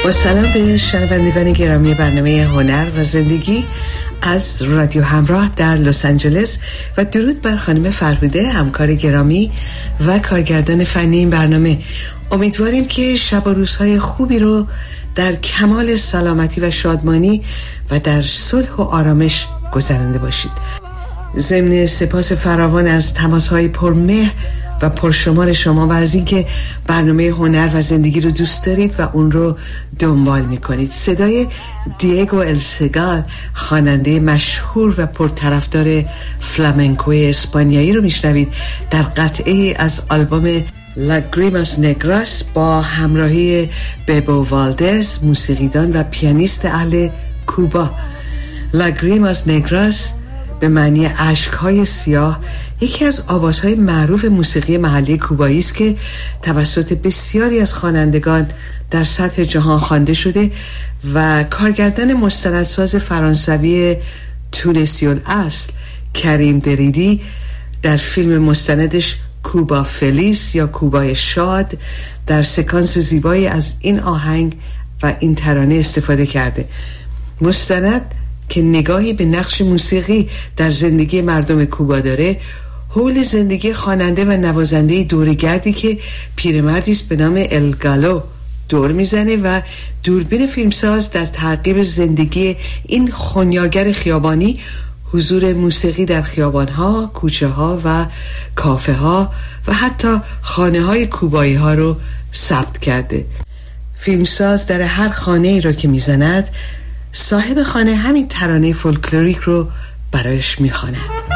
با سلام به شنوندگان گرامی برنامه هنر و زندگی از رادیو همراه در لس آنجلس و درود بر خانم فرهوده، همکار گرامی و کارگردان فنی این برنامه. امیدواریم که شب و روزهای خوبی رو در کمال سلامتی و شادمانی و در صلح و آرامش گذرانده باشید. ضمن سپاس فراوان از تماس‌های پرمهر و پرشمار شما و از اینکه برنامه هنر و زندگی رو دوست دارید و اون رو دنبال میکنید. صدای دیگو السگال، خواننده مشهور و پرطرفدار فلامنکوی اسپانیایی رو میشنوید در قطعه از آلبوم لاگریماس نگراس با همراهی ببو والدز، موسیقیدان و پیانیست اهل کوبا. لاگریماس نگراس به معنی اشک‌های سیاه یکی از آوازهای معروف موسیقی محلی کوبایی است که توسط بسیاری از خوانندگان در سطح جهان خوانده شده و کارگردان مستندساز فرانسوی تونسی الاصل کریم دریدی در فیلم مستندش کوبا فلیس یا کوبای شاد در سکانس زیبایی از این آهنگ و این ترانه استفاده کرده. مستند که نگاهی به نقش موسیقی در زندگی مردم کوبا داره، حول زندگی خواننده و نوازنده دورگردی که پیرمردی است به نام الگالو دور میزنه و دوربین فیلمساز در تعقیب زندگی این خنیاگر خیابانی حضور موسیقی در خیابانها، کوچه ها و کافه ها و حتی خانه های کوبایی ها رو ثبت کرده. فیلمساز در هر خانه ای رو که میزند، صاحب خانه همین ترانه فولکلوریک رو برایش میخواند.